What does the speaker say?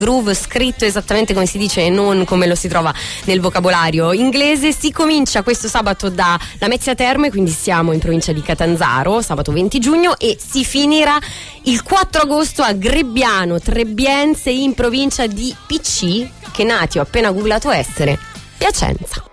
groove scritto esattamente come si dice e non come lo si trova nel vocabolario inglese. Si comincia questo sabato da Lamezia Terme, quindi siamo in provincia di Catanzaro, sabato 20 giugno, e si finirà il 4 agosto a Grebbiano Trebbiense, in provincia di PC, che Nati ho appena googlato essere Piacenza.